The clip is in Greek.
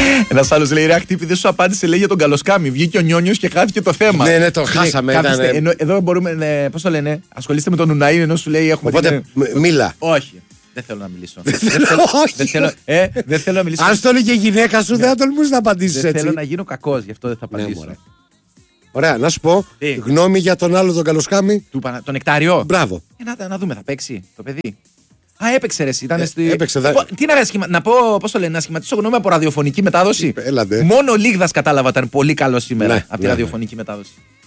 Ένας άλλος λέει: ρε Ακτύπη, δεν σου απάντησε, λέει για τον Καλοσκάμι. Βγήκε ο Νιόνιος και χάθηκε το θέμα. Ναι, το χάσαμε. Εδώ μπορούμε. Πώς το λένε, ασχολείστε με τον Ουναΐ, ενώ σου λέει έχουμε. Οπότε μίλα. Όχι. Δεν θέλω να μιλήσω. Δεν θέλω να μιλήσω. Αν το έλεγε η γυναίκα σου, δεν θα τολμούσε να απαντήσει έτσι. Δεν θέλω να γίνω κακός, γι' αυτό δεν θα απαντήσω. Ωραία, να σου πω. Γνώμη για τον άλλο τον Καλοσκάμι. Τον Νεκτάριο. Μπράβο. Να δούμε, θα παίξει το παιδί. Έπαιξε ρε, ήταν έπαιξε, τι να πω, πώς το λένε, να σχηματίσω γνώμη από ραδιοφωνική μετάδοση. Έλατε. Μόνο ο Λίγδας κατάλαβα ήταν πολύ καλό σήμερα από τη ραδιοφωνική μετάδοση.